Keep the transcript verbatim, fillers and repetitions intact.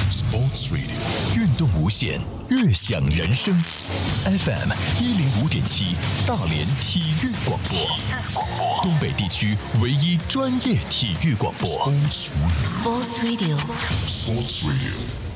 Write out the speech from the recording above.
Sports Radio， 运动无限，悦享人生。F M 一零五点七，大连体育广播，东北地区唯一专业体育广播。Sports Radio，Sports Radio。